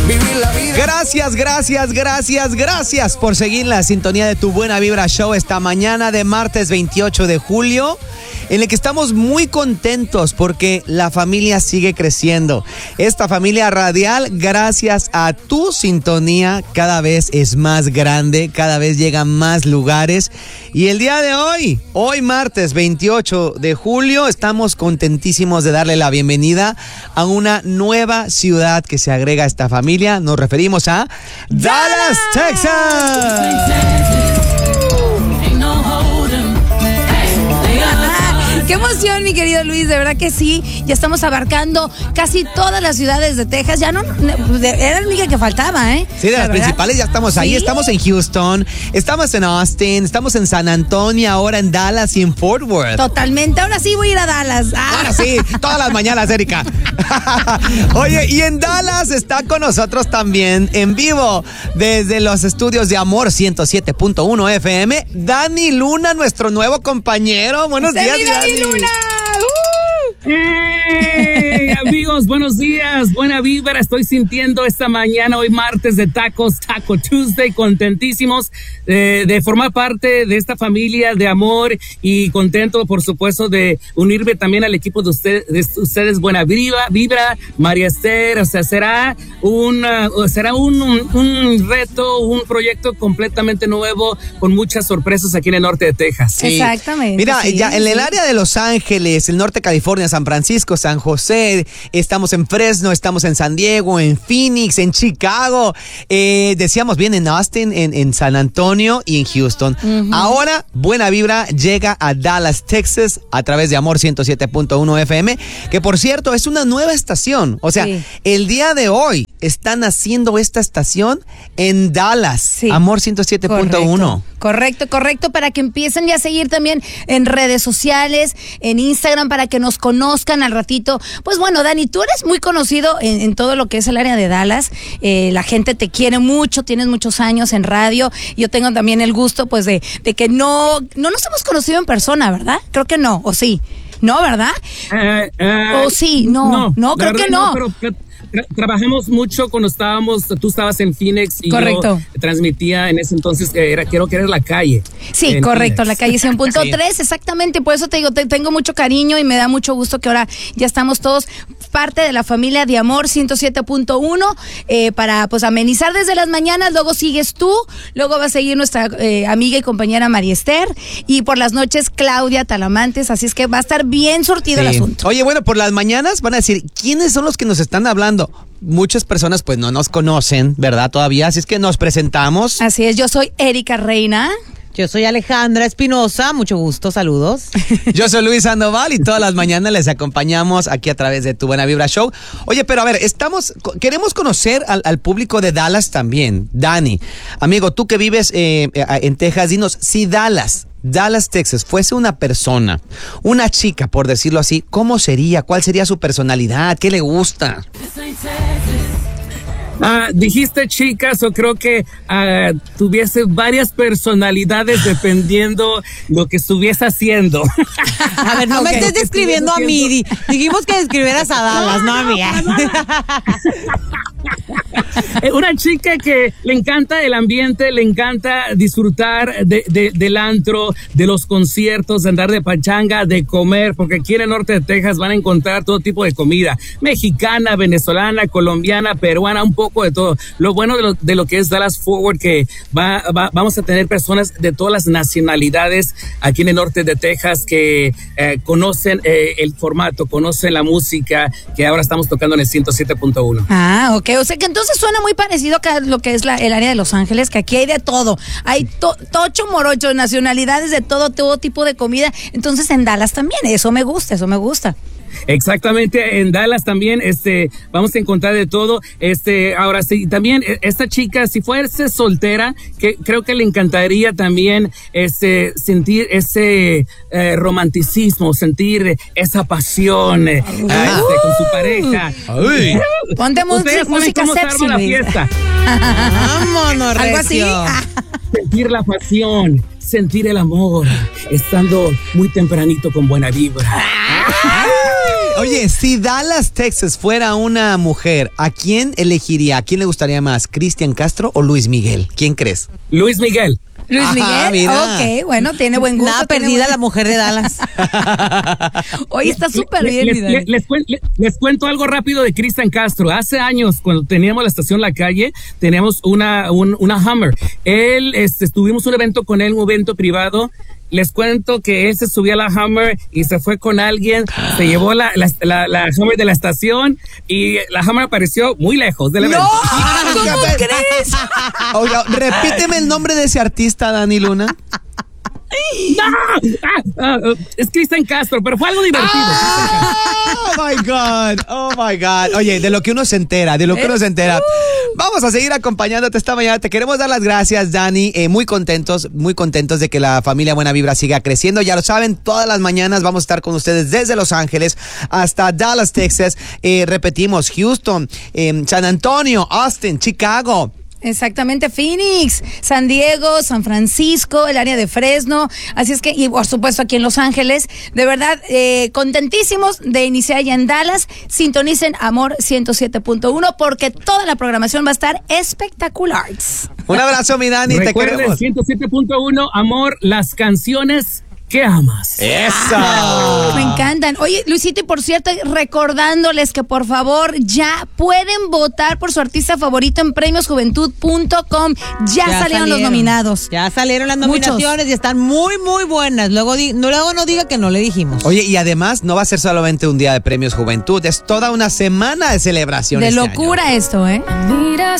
vivir la vida. Gracias por seguir la sintonía de Tu Buena Vibra Show esta mañana de martes 28 de julio, en el que estamos muy contentos porque la familia sigue creciendo. Esta familia radial, gracias a tu sintonía, cada vez es más grande, cada vez llega a más lugares. Y el día de hoy martes 28 de julio, estamos contentísimos de darle la bienvenida a una nueva ciudad que se agrega a esta familia. Nos referimos a Dallas, Texas. ¡Qué emoción, mi querido Luis! De verdad que sí, ya estamos abarcando casi todas las ciudades de Texas. Ya no, era el único que faltaba, ¿eh? Sí, de las principales ya estamos ahí. ¿Sí? Estamos en Houston, estamos en Austin, estamos en San Antonio, ahora en Dallas y en Fort Worth. Totalmente, ahora sí voy a ir a Dallas. Ahora sí, todas las mañanas, Erika. Oye, y en Dallas está con nosotros también en vivo, desde los estudios de Amor 107.1 FM, Dani Luna, nuestro nuevo compañero. Buenos días, Dani. Luna. ¡Hey! Amigos, buenos días, buena vibra, estoy sintiendo esta mañana, hoy martes de tacos, Taco Tuesday, contentísimos de formar parte de esta familia de amor y contento, por supuesto, de unirme también al equipo de ustedes Buena Vibra, María Esther. O sea, será un reto, un proyecto completamente nuevo, con muchas sorpresas aquí en el norte de Texas. Sí. Exactamente. Mira, sí, ya en el área de Los Ángeles, el norte de California, San Francisco, San José, estamos en Fresno, estamos en San Diego, en Phoenix, en Chicago, decíamos bien en Austin, en San Antonio y en Houston. Uh-huh. Ahora, Buena Vibra llega a Dallas, Texas, a través de Amor 107.1 FM, que por cierto es una nueva estación. O sea, sí, el día de hoy están haciendo esta estación en Dallas, sí, Amor 107.1. Correcto, para que empiecen ya a seguir también en redes sociales, en Instagram, para que nos conozcan al ratito. Pues bueno, Dani, tú eres muy conocido en todo lo que es el área de Dallas. La gente te quiere mucho, tienes muchos años en radio. Yo tengo también el gusto, pues, de que no nos hemos conocido en persona, ¿verdad? Creo que no, o sí. ¿No, verdad? ¿O sí? No, creo que no. Pero trabajamos mucho cuando tú estabas en Phoenix y correcto, yo transmitía en ese entonces, creo que era la calle. Sí, correcto, Phoenix. La calle 100.3, sí, exactamente, por eso te digo, tengo mucho cariño y me da mucho gusto que ahora ya estamos todos parte de la familia de Amor 107.1, para pues amenizar desde las mañanas. Luego sigues tú, luego va a seguir nuestra amiga y compañera María Esther, y por las noches Claudia Talamantes, así es que va a estar bien surtido, sí, el asunto. Oye, bueno, por las mañanas van a decir, ¿quiénes son los que nos están hablando? Muchas personas pues no nos conocen, ¿verdad? Todavía, así es que nos presentamos. Así es, yo soy Erika Reina. Yo soy Alejandra Espinosa, mucho gusto, saludos. Yo soy Luis Sandoval y todas las mañanas les acompañamos aquí a través de Tu Buena Vibra Show. Oye, pero a ver, queremos conocer al público de Dallas también. Dani, amigo, tú que vives en Texas, dinos, si Dallas, Texas, fuese una persona, una chica, por decirlo así, ¿cómo sería? ¿Cuál sería su personalidad? ¿Qué le gusta? Dijiste chicas, o creo que tuviese varias personalidades dependiendo lo que estuviese haciendo. A ver, no me estés describiendo a mí. Dijimos que describieras a Dallas, no a mí. Una chica que le encanta el ambiente, le encanta disfrutar del antro, de los conciertos, de andar de pachanga, de comer, porque aquí en el norte de Texas van a encontrar todo tipo de comida, mexicana, venezolana, colombiana, peruana, un poco de todo. Lo bueno de lo que es Dallas Forward, que vamos a tener personas de todas las nacionalidades aquí en el norte de Texas que conocen el formato, conocen la música que ahora estamos tocando en el 107.1. Ah, ok. O sea que entonces suena muy parecido a lo que es el área de Los Ángeles, que aquí hay de todo. Hay tocho morocho, nacionalidades de todo tipo de comida. Entonces en Dallas también, eso me gusta. Exactamente, en Dallas también vamos a encontrar de todo. Ahora sí, también esta chica, si fuese soltera, que creo que le encantaría también sentir ese romanticismo, sentir esa pasión con su pareja. Ponte música sexy, la fiesta. Vámonos, algo así. Sentir la pasión, sentir el amor, estando muy tempranito con buena vibra. Oye, si Dallas, Texas fuera una mujer, ¿a quién elegiría? ¿A quién le gustaría más? ¿Cristian Castro o Luis Miguel? ¿Quién crees? Luis Miguel. Luis Ajá, Miguel, mira. ok, bueno, tiene buen gusto. Nada tiene perdida buen- la mujer de Dallas. Oye, está súper bien, mi Dani. Les cuento algo rápido de Cristian Castro. Hace años, cuando teníamos la estación La Calle, teníamos una Hummer. Tuvimos un evento con él, un evento privado. Les cuento que él se subió a la Hummer y se fue con alguien, se llevó la Hummer de la estación y la Hummer apareció muy lejos del evento. ¿Cómo crees? Oiga, repíteme el nombre de ese artista, Dani Luna. Es Cristian Castro, pero fue algo divertido. Oh my God. Oye, de lo que uno se entera, Vamos a seguir acompañándote esta mañana. Te queremos dar las gracias, Dani. Muy contentos de que la familia Buena Vibra siga creciendo. Ya lo saben, todas las mañanas vamos a estar con ustedes desde Los Ángeles hasta Dallas, Texas. Repetimos, Houston, San Antonio, Austin, Chicago. Exactamente, Phoenix, San Diego, San Francisco, el área de Fresno, así es que, y por supuesto aquí en Los Ángeles, de verdad, contentísimos de iniciar ya en Dallas. Sintonicen Amor 107.1 porque toda la programación va a estar espectacular. Un abrazo, mi Dani, te Recuerden, queremos. 107.1, Amor, las canciones que amas. ¡Eso! Me encantan. Oye, Luisito, y por cierto, recordándoles que por favor ya pueden votar por su artista favorito en premiosjuventud.com. Ya salieron los nominados. Ya salieron las Muchos. nominaciones y están muy, muy buenas. Luego no diga que no le dijimos. Oye, y además no va a ser solamente un día de Premios Juventud, es toda una semana de celebración. De este locura año. esto, ¿eh? Miras